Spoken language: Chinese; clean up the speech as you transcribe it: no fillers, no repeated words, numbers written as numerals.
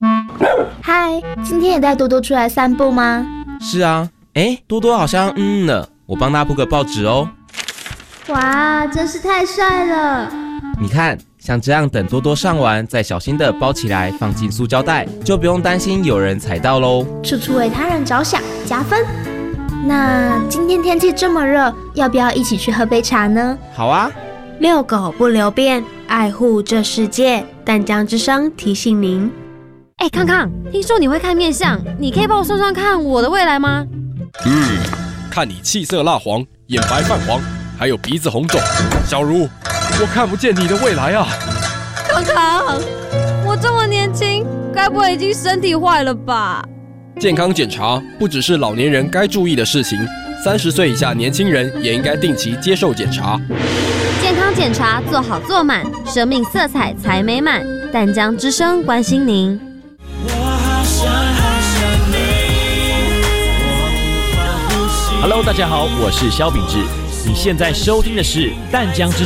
嗨，今天也带多多出来散步吗？ 是啊，多多好像了，我帮他铺个报纸哦。 哇，真是太帅了！ 你看，像这样等多多上完，再小心的包起来，放进塑胶袋，就不用担心有人踩到喽。 处处为他人着想，加分。那今天天气这么热，要不要一起去喝杯茶呢？ 好啊。 遛狗不留便，爱护这世界。淡江之声提醒您。 康康，听说你会看面相，你可以帮我算算看我的未来吗？ 看你气色蜡黄，眼白泛黄，还有鼻子红肿，小茹，我看不见你的未来啊！ 康康，我这么年轻，该不会已经身体坏了吧？ 健康检查不只是老年人该注意的事情，30岁以下年轻人也应该定期接受检查。 健康检查做好做满，生命色彩才美满。淡江之声关心您。 Hello， 大家好，我是萧秉治。你现在收听的是淡江之